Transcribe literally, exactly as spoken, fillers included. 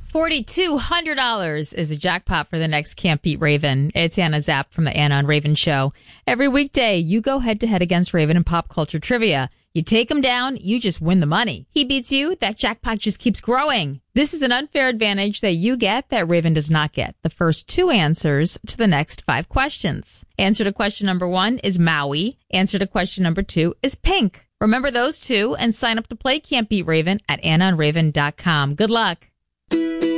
four thousand two hundred dollars is a jackpot for the next Can't Beat Raven. It's Anna Zapp from the Anna and Raven Show. Every weekday, you go head-to-head against Raven in pop culture trivia. You take him down, you just win the money. He beats you, that jackpot just keeps growing. This is an unfair advantage that you get that Raven does not get. The first two answers to the next five questions. Answer to question number one is Maui. Answer to question number two is pink. Remember those two and sign up to play Can't Beat Raven at anna and raven dot com. Good luck.